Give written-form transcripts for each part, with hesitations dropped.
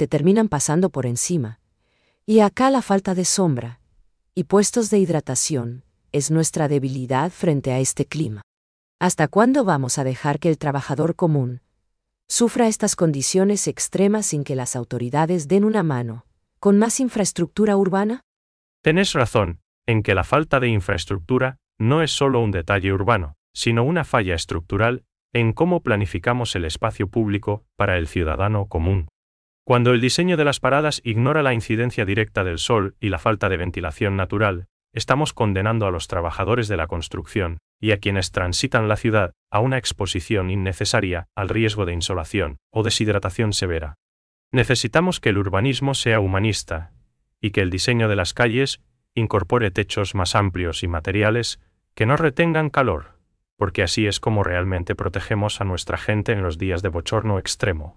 te terminan pasando por encima. Y acá la falta de sombra y puestos de hidratación es nuestra debilidad frente a este clima. ¿Hasta cuándo vamos a dejar que el trabajador común sufra estas condiciones extremas sin que las autoridades den una mano, con más infraestructura urbana? Tenés razón, en que la falta de infraestructura no es solo un detalle urbano, sino una falla estructural en cómo planificamos el espacio público para el ciudadano común. Cuando el diseño de las paradas ignora la incidencia directa del sol y la falta de ventilación natural, estamos condenando a los trabajadores de la construcción y a quienes transitan la ciudad a una exposición innecesaria al riesgo de insolación o deshidratación severa. Necesitamos que el urbanismo sea humanista y que el diseño de las calles incorpore techos más amplios y materiales que no retengan calor, porque así es como realmente protegemos a nuestra gente en los días de bochorno extremo.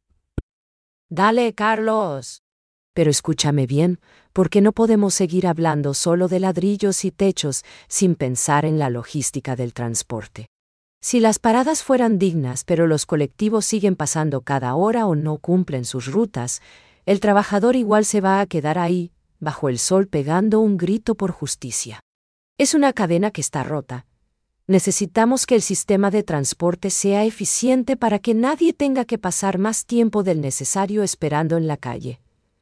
Dale, Carlos. Pero escúchame bien, porque no podemos seguir hablando solo de ladrillos y techos sin pensar en la logística del transporte. Si las paradas fueran dignas pero los colectivos siguen pasando cada hora o no cumplen sus rutas, el trabajador igual se va a quedar ahí, bajo el sol pegando un grito por justicia. Es una cadena que está rota. Necesitamos que el sistema de transporte sea eficiente para que nadie tenga que pasar más tiempo del necesario esperando en la calle.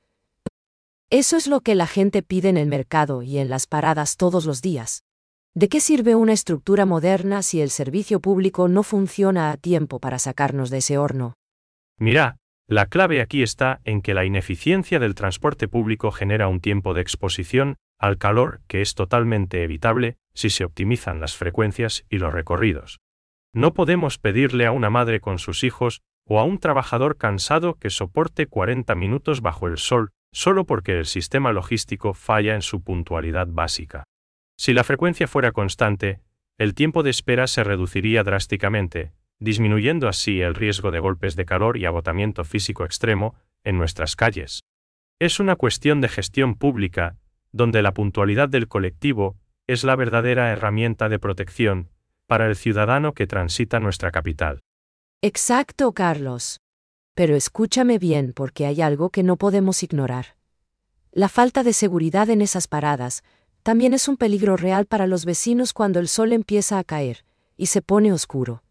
Eso es lo que la gente pide en el mercado y en las paradas todos los días. ¿De qué sirve una estructura moderna si el servicio público no funciona a tiempo para sacarnos de ese horno? Mira, la clave aquí está en que la ineficiencia del transporte público genera un tiempo de exposición al calor que es totalmente evitable si se optimizan las frecuencias y los recorridos. No podemos pedirle a una madre con sus hijos o a un trabajador cansado que soporte 40 minutos bajo el sol solo porque el sistema logístico falla en su puntualidad básica. Si la frecuencia fuera constante, el tiempo de espera se reduciría drásticamente, disminuyendo así el riesgo de golpes de calor y agotamiento físico extremo en nuestras calles. Es una cuestión de gestión pública, donde la puntualidad del colectivo es la verdadera herramienta de protección para el ciudadano que transita nuestra capital. Exacto, Carlos. Pero escúchame bien porque hay algo que no podemos ignorar. La falta de seguridad en esas paradas también es un peligro real para los vecinos cuando el sol empieza a caer y se pone oscuro.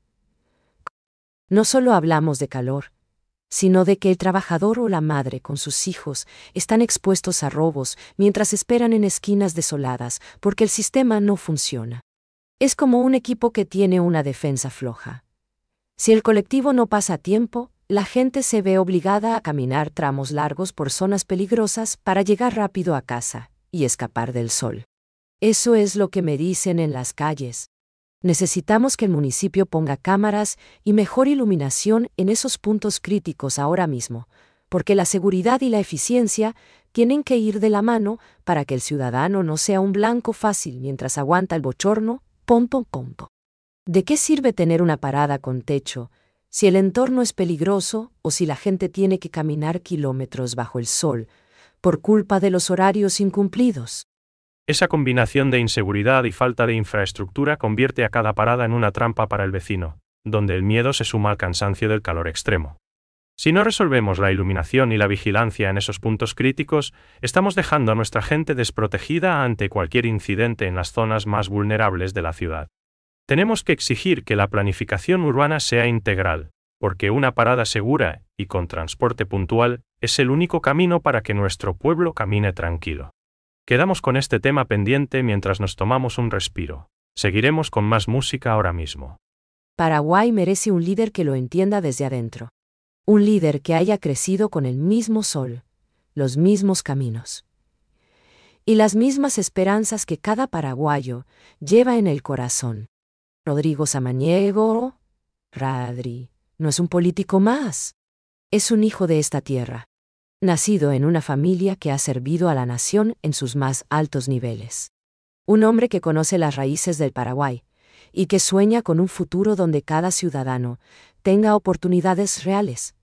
No solo hablamos de calor, sino de que el trabajador o la madre con sus hijos están expuestos a robos mientras esperan en esquinas desoladas porque el sistema no funciona. Es como un equipo que tiene una defensa floja. Si el colectivo no pasa a tiempo, la gente se ve obligada a caminar tramos largos por zonas peligrosas para llegar rápido a casa y escapar del sol. Eso es lo que me dicen en las calles. Necesitamos que el municipio ponga cámaras y mejor iluminación en esos puntos críticos ahora mismo, porque la seguridad y la eficiencia tienen que ir de la mano para que el ciudadano no sea un blanco fácil mientras aguanta el bochorno. ¿De qué sirve tener una parada con techo si el entorno es peligroso o si la gente tiene que caminar kilómetros bajo el sol por culpa de los horarios incumplidos? Esa combinación de inseguridad y falta de infraestructura convierte a cada parada en una trampa para el vecino, donde el miedo se suma al cansancio del calor extremo. Si no resolvemos la iluminación y la vigilancia en esos puntos críticos, estamos dejando a nuestra gente desprotegida ante cualquier incidente en las zonas más vulnerables de la ciudad. Tenemos que exigir que la planificación urbana sea integral, porque una parada segura y con transporte puntual es el único camino para que nuestro pueblo camine tranquilo. Quedamos con este tema pendiente mientras nos tomamos un respiro. Seguiremos con más música ahora mismo. Paraguay merece un líder que lo entienda desde adentro. Un líder que haya crecido con el mismo sol, los mismos caminos y las mismas esperanzas que cada paraguayo lleva en el corazón. Rodrigo Samaniego, Radri, no es un político más. Es un hijo de esta tierra, nacido en una familia que ha servido a la nación en sus más altos niveles. Un hombre que conoce las raíces del Paraguay y que sueña con un futuro donde cada ciudadano tenga oportunidades reales.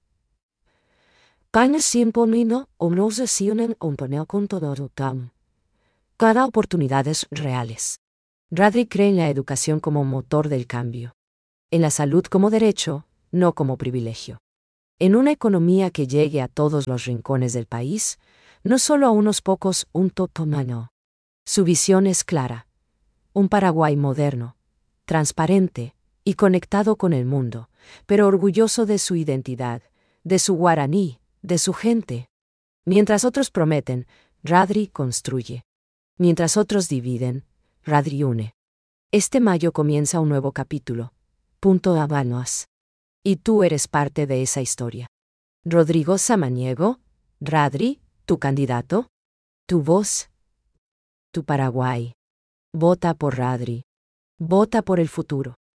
Cada oportunidades reales. Radri cree en la educación como motor del cambio. En la salud como derecho, no como privilegio. En una economía que llegue a todos los rincones del país, no solo a unos pocos, un totomano. Su visión es clara. Un Paraguay moderno, transparente y conectado con el mundo, pero orgulloso de su identidad, de su guaraní, de su gente. Mientras otros prometen, Radri construye. Mientras otros dividen, Radri une. Este mayo comienza un nuevo capítulo. Punto Habanos. Y tú eres parte de esa historia. Rodrigo Samaniego, Radri, tu candidato, tu voz, tu Paraguay. Vota por Radri. Vota por el futuro.